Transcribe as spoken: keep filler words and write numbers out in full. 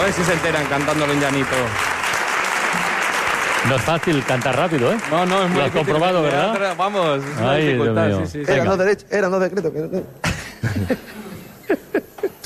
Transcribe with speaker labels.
Speaker 1: ver si se enteran cantándolo en llanito.
Speaker 2: No es fácil cantar rápido, ¿eh?
Speaker 1: No, no, es muy
Speaker 2: Lo has
Speaker 1: difícil.
Speaker 2: comprobado, ¿verdad?
Speaker 1: Vamos, es una
Speaker 2: Ay,
Speaker 1: dificultad,
Speaker 2: Dios mío.
Speaker 1: sí, sí, sí.
Speaker 3: Era
Speaker 2: Venga.
Speaker 3: no derecho, era no decreto. Que no-